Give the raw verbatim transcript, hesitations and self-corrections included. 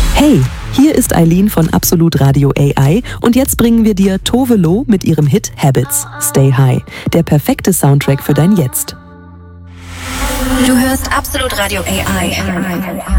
Hey, hier ist Eileen von Absolut Radio A I und jetzt bringen wir dir Tove Lo mit ihrem Hit Habits. Stay High, der perfekte Soundtrack für dein Jetzt. Du hörst Absolut Radio A I.